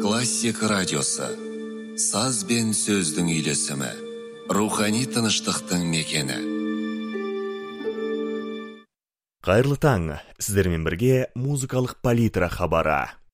Классик радиосы. Саз бен сөздің үйлесімі. Рухани тыныштықтың мекені. Қайырлы таң, сіздермен бірге музыкалық палитра хабары.